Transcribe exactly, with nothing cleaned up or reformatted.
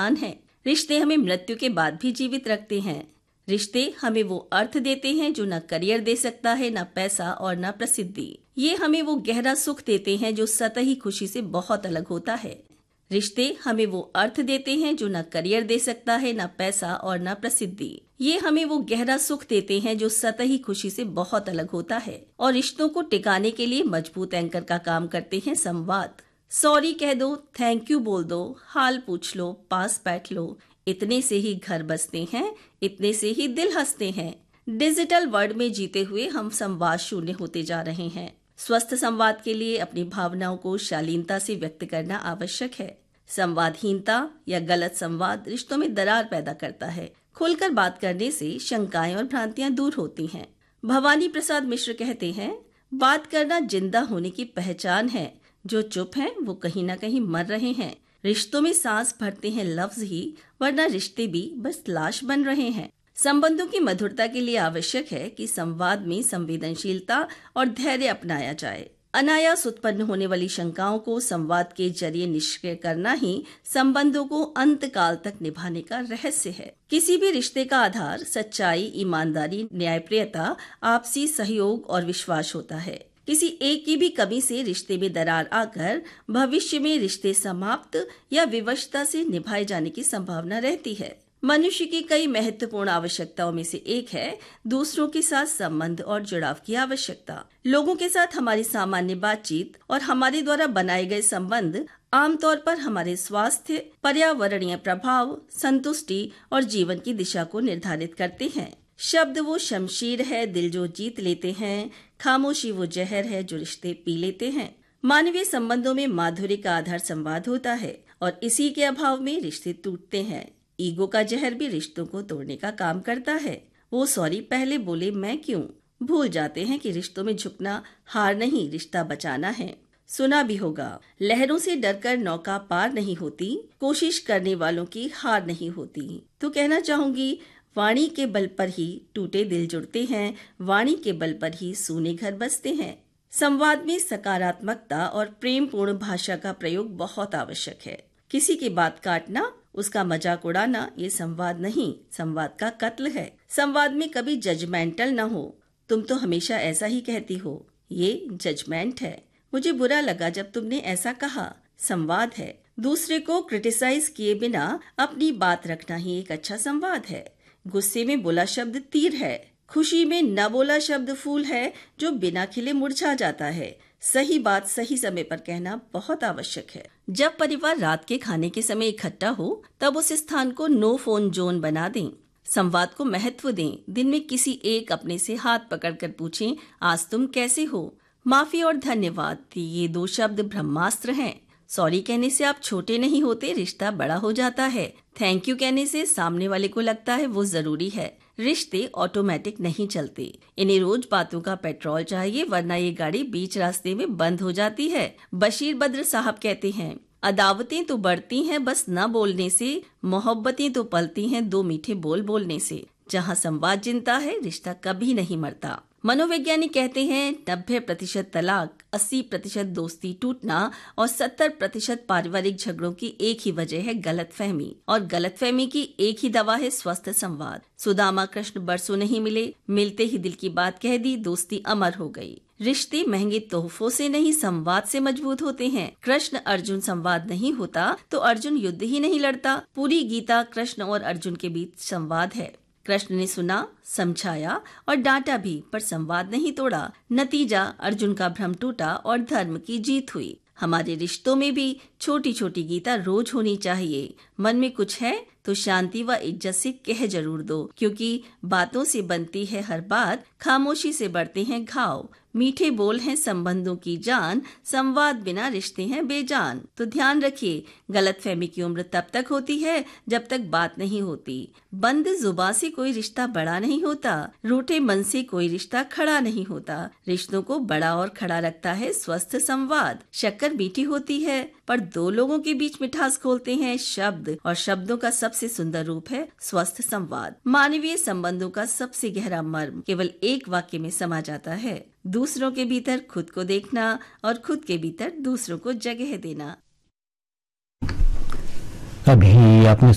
पहचान है। रिश्ते हमें मृत्यु के बाद भी जीवित रखते हैं। रिश्ते हमें वो अर्थ देते हैं जो न करियर दे सकता है, न पैसा और न प्रसिद्धि। ये हमें वो गहरा सुख देते हैं जो सतही खुशी से बहुत अलग होता है। रिश्ते हमें वो अर्थ देते हैं जो न करियर दे सकता है, न पैसा और न प्रसिद्धि। ये हमें वो गहरा सुख देते हैं जो सतही खुशी से बहुत अलग होता है। और रिश्तों को टिकाने के लिए मजबूत एंकर का काम करते हैं संवाद। सॉरी कह दो, थैंक यू बोल दो, हाल पूछ लो, पास बैठ लो, इतने से ही घर बसते हैं, इतने से ही दिल हंसते हैं। डिजिटल वर्ल्ड में जीते हुए हम संवाद शून्य होते जा रहे हैं। स्वस्थ संवाद के लिए अपनी भावनाओं को शालीनता से व्यक्त करना आवश्यक है। संवादहीनता या गलत संवाद रिश्तों में दरार पैदा करता है। खुलकर बात करने से शंकाएं और भ्रांतियां दूर होती हैं। भवानी प्रसाद मिश्र कहते हैं, बात करना जिंदा होने की पहचान है। जो चुप हैं वो कहीं ना कहीं मर रहे हैं। रिश्तों में सांस भरते हैं लफ्ज ही, वरना रिश्ते भी बस लाश बन रहे हैं। संबंधों की मधुरता के लिए आवश्यक है कि संवाद में संवेदनशीलता और धैर्य अपनाया जाए। अनायास उत्पन्न होने वाली शंकाओं को संवाद के जरिए निष्क्रिय करना ही संबंधों को अंत काल तक निभाने का रहस्य है। किसी भी रिश्ते का आधार सच्चाई, ईमानदारी, न्यायप्रियता, आपसी सहयोग और विश्वास होता है। किसी एक की भी कमी से रिश्ते में दरार आकर भविष्य में रिश्ते समाप्त या विवशता से निभाए जाने की संभावना रहती है। मनुष्य की कई महत्वपूर्ण आवश्यकताओं में से एक है दूसरों के साथ संबंध और जुड़ाव की आवश्यकता। लोगों के साथ हमारी सामान्य बातचीत और हमारे द्वारा बनाए गए संबंध आमतौर पर हमारे स्वास्थ्य, पर्यावरणीय प्रभाव, संतुष्टि और जीवन की दिशा को निर्धारित करते हैं। शब्द वो शमशीर है दिल जो जीत लेते हैं, खामोशी वो जहर है जो रिश्ते पी लेते हैं। मानवीय संबंधों में माधुर्य का आधार संवाद होता है और इसी के अभाव में रिश्ते टूटते हैं। ईगो का जहर भी रिश्तों को तोड़ने का काम करता है। वो सॉरी पहले बोले मैं क्यों, भूल जाते हैं कि रिश्तों में झुकना हार नहीं, रिश्ता बचाना है। सुना भी होगा, लहरों से डरकर नौका पार नहीं होती, कोशिश करने वालों की हार नहीं होती। तो कहना चाहूंगी, वाणी के बल पर ही टूटे दिल जुड़ते हैं, वाणी के बल पर ही सूने घर बसते हैं। संवाद में सकारात्मकता और प्रेमपूर्ण भाषा का प्रयोग बहुत आवश्यक है। किसी की बात काटना, उसका मजाक उड़ाना ये संवाद नहीं, संवाद का कत्ल है। संवाद में कभी जजमेंटल न हो, तुम तो हमेशा ऐसा ही कहती हो, ये जजमेंट है। मुझे बुरा लगा जब तुमने ऐसा कहा, संवाद है। दूसरे को क्रिटिसाइज किए बिना अपनी बात रखना ही एक अच्छा संवाद है। गुस्से में बोला शब्द तीर है, खुशी में न बोला शब्द फूल है जो बिना खिले मुरझा जाता है। सही बात सही समय पर कहना बहुत आवश्यक है। जब परिवार रात के खाने के समय इकट्ठा हो तब उस स्थान को नो फोन जोन बना दें। संवाद को महत्व दें। दिन में किसी एक अपने से हाथ पकड़कर पूछें, आज तुम कैसे हो। माफी और धन्यवाद ये दो शब्द ब्रह्मास्त्र हैं। सॉरी कहने से आप छोटे नहीं होते, रिश्ता बड़ा हो जाता है। थैंक यू कहने से सामने वाले को लगता है वो जरूरी है। रिश्ते ऑटोमेटिक नहीं चलते, इन्हें रोज बातों का पेट्रोल चाहिए, वरना ये गाड़ी बीच रास्ते में बंद हो जाती है। बशीर बद्र साहब कहते हैं, अदावतें तो बढ़ती हैं बस न बोलने से, मोहब्बतें तो पलती हैं दो मीठे बोल बोलने से। जहाँ संवाद जिंदा है, रिश्ता कभी नहीं मरता। मनोवैज्ञानिक कहते हैं नब्बे प्रतिशत तलाक, अस्सी प्रतिशत दोस्ती टूटना और सत्तर प्रतिशत पारिवारिक झगड़ों की एक ही वजह है गलतफहमी, और गलतफहमी की एक ही दवा है स्वस्थ संवाद। सुदामा कृष्ण बरसों नहीं मिले, मिलते ही दिल की बात कह दी, दोस्ती अमर हो गई। रिश्ते महंगे तोहफों से नहीं संवाद से मजबूत होते हैं। कृष्ण अर्जुन संवाद नहीं होता तो अर्जुन युद्ध ही नहीं लड़ता। पूरी गीता कृष्ण और अर्जुन के बीच संवाद है। कृष्ण ने सुना, समझाया और डांटा भी, पर संवाद नहीं तोड़ा। नतीजा अर्जुन का भ्रम टूटा और धर्म की जीत हुई। हमारे रिश्तों में भी छोटी छोटी गीता रोज होनी चाहिए। मन में कुछ है तो शांति व इज्जत से कह जरूर दो, क्योंकि बातों से बनती है हर बात, खामोशी से बढ़ते हैं घाव। मीठे बोल हैं संबंधों की जान, संवाद बिना रिश्ते हैं बेजान। तो ध्यान रखिए, गलतफहमी की उम्र तब तक होती है जब तक बात नहीं होती। बंद जुबान से कोई रिश्ता बड़ा नहीं होता, रूठे मन से कोई रिश्ता खड़ा नहीं होता। रिश्तों को बड़ा और खड़ा रखता है स्वस्थ संवाद। शक्कर मीठी होती है पर दो लोगों के बीच मिठास खोलते हैं शब्द, और शब्दों का सबसे सुंदर रूप है स्वस्थ संवाद। मानवीय संबंधों का सबसे गहरा मर्म केवल एक वाक्य में समा जाता है, दूसरों के भीतर खुद को देखना और खुद के भीतर दूसरों को जगह देना। अभी आपने